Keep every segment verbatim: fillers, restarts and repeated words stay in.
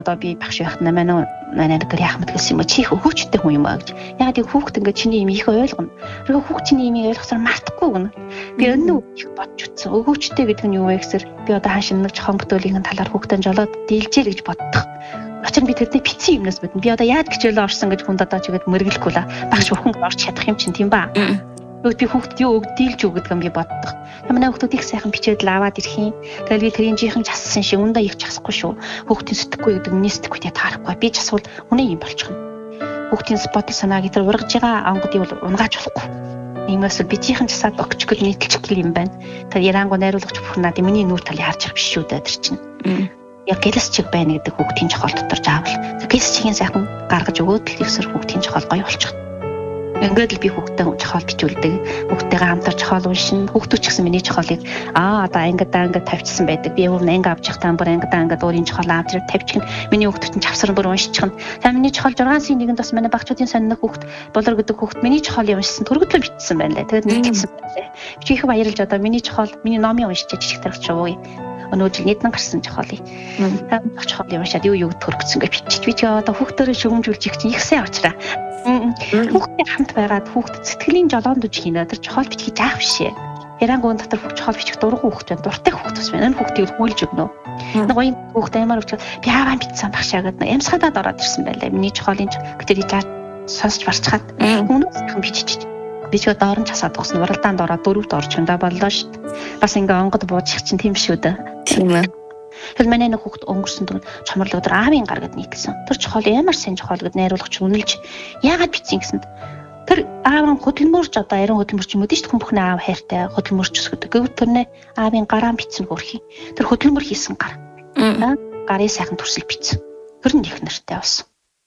Одоо би багш байхад намаа манай нэр яах мэт гэсэн юм чи их хөвгчтэй хүн юм аа гэж. Яг тийм хүүхэд ингээд чиний юм их ойлгоно. Тэр хүүхэд чиний юм ойлгохсоор мартахгүй гэнэ. Би өнөө их бодч утсан. Өвгчтэй гэдэг нь юу вэ гэхээр би одоо хаашаа нэг жохон бүтээлийн талаар хүүхдээ жолоод дийлжээ гэж боддог. Очир би тэрний бицэн юмнаас бодно. Би одоо яаж гिचээлээ орсон гэж хүнд одоо чигээд мэргэлэхгүй ла. Багш бүхэн орч чадах юм чинь тийм ба. Өөд би хүүхэд юу өг дийлж өгдөг юм би боддог. Манай хүүхдүүд их сайхан бичээд л аваад ирэх юм. Тэгэл би тэрийн жинхэнэ чассан шиг өндөө их часахгүй шүү. Хүүхдийн сэтгэхгүй гэдэг миний сэтгэхүйтэй таарахгүй. Би часвал үнэ юм болчихно. Хүүхдийн спот санааг тэр ургаж байгаа онгодыг бол унгааж болохгүй. Иймээс би жинхэнэ часаад өгч гэл нийтлчих гэл юм байна. Тэр ярангу найруулгач бүх надад миний нүүр талыг харж байгаа биш шүү дээ тэр чинь. Яг гэлс чиг байна гэдэг хүүхдийн чохол дотор заавал. Гэлс чигийн сайхан гаргаж өгөөд л ихсэр хүүхдийн чохол гоё болчих. Ингээд л би хүүхдээ чохол бичүүлдэг. Хүүхдтэйгээ хамтар чохол уншин. Хүүхдүүд ч гэсэн миний чохолыг аа одоо ангид ангид тавьчихсан байдаг. Би өөр анги авч явах таамбар ангид ангид өөрийн чохол авч ирээд тавьчихна. Миний хүүхдүүд нь чавсар бүр уншчихна. За миний чохол зургаан сая нэгэнд бас манай багчуудын сонирхох хүүхд болор гэдэг хүүхд миний чохолыг уншсан. Төргөдлөө бичсэн байна лээ. Тэгээд нийлсэн байна. Би их баярлж одоо миний чохол миний номын уншиж жижиг тархч ууя. Өнөө жил нийтэн гарсан чохолыг. Таамаг чохолыг уншаад юу юу төрөгцсөн гэж бичиж би одоо хүүхдөрөө шүгэмжүүлж их чинь их сайн очраа. Хүүхдтэй хамт байгаад хүүхд сэтгэлийн жолоонд үж хийнэ. Тэр чохол бичгийг заах бишээ. Ярангуун дотор хүүхд чохол бичих дургу хүүхд байна. Дуртай хүүхд ус байна. Энэ хүүхдийг хүүлж өгнө. Нэг гоё хүүхд аймаар өгч би аваа бичсэн багшаа гэдэг нь ямсгадаад ороод ирсэн байлаа. Миний чохолын гэдэг яаж сонсч барчхаад хүмүүс сайхан бичиж. Би ч одоо орон часаад тусна. Уралдаанд ороод дөрөвд орж хүндэ боллоо шүү дээ. Бас ингээ онгод буучих чинь тийм шүү дээ. Тийм ээ. Тэр манай нэг хүүхд өнгөрсөн дөрөв чамрал өдөр аавын гар гэд нийтлсэн. Тэр чохол ямар сайн чохол гэд найруулгач үнэлж яагаад бичсэн гэсэнд тэр аав нь хөдөлмөрч одоо ариун хөдөлмөрч юм уу тийш хүн бүхний аав хайртай хөдөлмөрч өсгөдөг. Гэвч тэрнээ аавын гараа бичсэн хөрхий. Тэр хөдөлмөр хийсэн гар. Гарын сайхан төрсөл бичсэн. Тэр нь их нартай болсон.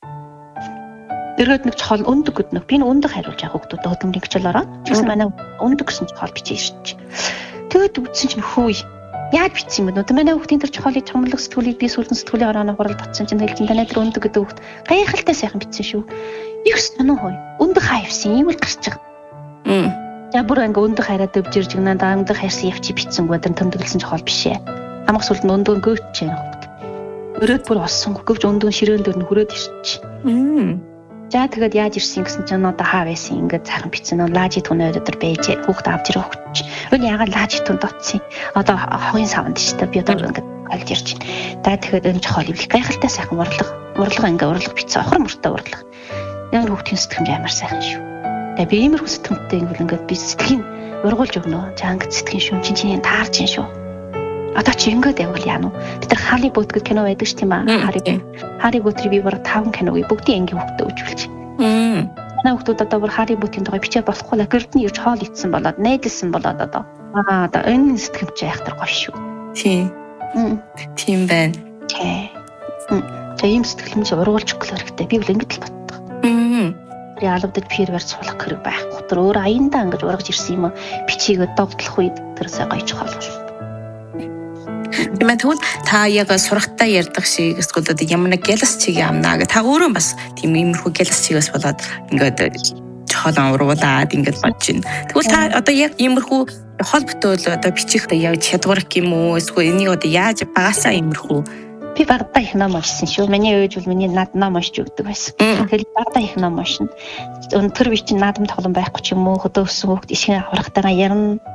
Тэргээд нэг чохол өндөг гэдэг нэг би энэ өндөг хариулж байгаа хүүхдүүдэд хөдөлмөрийн хичээл ороод чигсэн манай өндөг гэсэн чохол бичиж шиж. Тэгээд үтсэн чинь хөөе яаж бичсэн юм бэ? Тэ манай хүүхдийн тэр чохолыг чамлаг сэтгүүлийг би сүлдэн сэтгүүлийн орооно хурал татсан чинь хэлсэн танай тэр өндөг гэдэг хүүхд гайхалтай сайхан бичсэн шүү. Их сонин хой. Өндөг хайвсан юм л гарч байгаа. Мм. За бүр ингээ өндөг хайраад өвжирж гинэ да өндөг хайрсан явчих бичсэнгүй тэр тэмдэглэсэн чохол биш ээ. Амх сүлд нь өндөг гөөч чинь хүүхд. Өрөөд бүр олсон гэвч өндөг ширээн дээр нь хүрээд ирчих. Мм. За тэгээд яаж ирсэн гэсэн чинь одоо хаа байсан ингээд цаахан бичсэн нь лажи түнээ өдөр байж хүүхд авч ирэх хүүхд. Өөний ягаад лажи түн дотсон. Одоо хогийн савнд шүү дээ. Би одоо ингээд олж ирж байна. За тэгээд энэ чохол их гайхалтай сайхан урлаг. Урлага ингээ урлаг бичсэн. Охор мөртэй урлаг. Яг хүүхдийн сэтгэмж амар сайхан шүү. Тэгээ би иймэрхүү сэтгэмжтэй ингүүл ингээд би сэтгэхийн ургуулж өгнө. За ингээд сэтгэхийн шүү. Чин чиний таарч ин шүү. Одоо чи ингээд явбал яана уу? Бид нар Harry Potter гэдэг кино байдаг ш тийм аа. Harry Harry Potter би бүр таван киног бүгдийн ангийн хүүхдэд өгүүлж. Мм. Манай хүүхдүүд одоо бүр Harry Potter-ийн тухай бичээ болохгүй л гэрдний ирж хоол идсэн болоод найдалсан болоод одоо. Аа одоо энэ сэтгэмж яхтар гоё шүү. Тийм. Мм. Тийм байна. Тэ. Мм. За ийм сэтгэлмж ургуулж өгөх хэрэгтэй. Би бол ингэж л боддог. Мм. Би албадад фирвэр суулгах хэрэг байхгүй. Тэр өөр аяндаа ингэж ургаж ирсэн юм бичигээ догтлох үед тэрсээ гоё чухал болно. Эмээ тэгвэл та яг сурахтаа ярьдаг шиг эсвэл одоо ямар нэг гэлс чиг юмнаа гэ та өөрөө бас тийм иймэрхүү гэлс чигээс болоод ингээд чохолон уруулаад ингээд бодож байна. Тэгвэл та одоо яг иймэрхүү хол бүтөөл одоо бичих яг чадвар юм уу эсвэл энийг одоо яаж багасаа иймэрхүү би багтаа их ном уншсан шүү. Миний ээж бол миний над ном уншиж өгдөг байсан. Тэгэхээр багтаа их ном уншина. Тэр би чинь наадам тоглоом байхгүй ч юм уу хөдөө өссөн хүүхд ишин аврагтайгаа ярина.